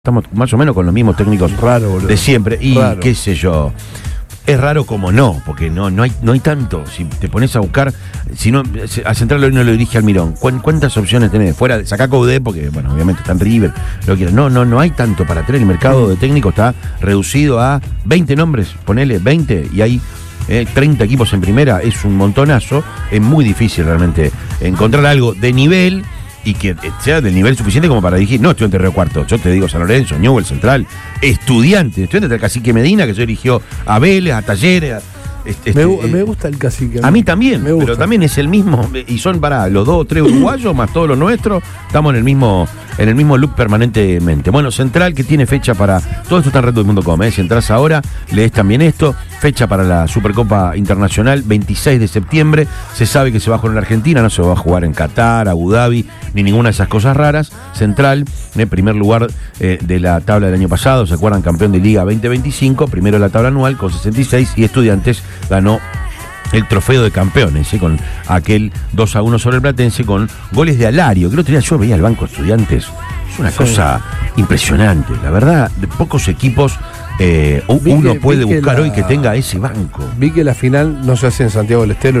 Estamos más o menos con los mismos técnicos de siempre. Y qué sé yo. Es raro como no, porque no hay tanto. Si te pones a buscar, si no, a Central hoy no lo dirige Almirón. ¿Cuántas opciones tenés? Fuera de sacá Coudet, porque bueno, obviamente está en River, lo que quieras. No hay tanto para tener. El mercado de técnicos está reducido a 20 nombres, ponele 20, y hay 30 equipos en primera. Es un montonazo. Es muy difícil realmente encontrar algo de nivel y que sea del nivel suficiente como para dirigir. No Estudiantes de Río Cuarto, yo te digo San Lorenzo, Newell's, Central, Estudiantes del Cacique Medina, que yo dirigió a Vélez, a Talleres. Me gusta el Cacique. A mí también, pero también es el mismo, y son para los 2 o 3 uruguayos, más todos los nuestros, estamos en el mismo loop permanentemente. Bueno, Central, que tiene fecha para, todo esto está en redwood.com, si entras ahora, lees también esto, fecha para la Supercopa Internacional, 26 de septiembre, se sabe que se va a jugar en Argentina, no se va a jugar en Qatar, Abu Dhabi, ni ninguna de esas cosas raras. Central, primer lugar de la tabla del año pasado, ¿se acuerdan? Campeón de Liga 2025, primero de la tabla anual con 66, y Estudiantes ganó el trofeo de campeones, con aquel 2-1 sobre el Platense, con goles de Alario, que el otro día yo veía el banco de Estudiantes, es una cosa impresionante, la verdad, de pocos equipos uno puede buscar hoy que tenga ese banco. Vi que la final no se hace en Santiago del Estero.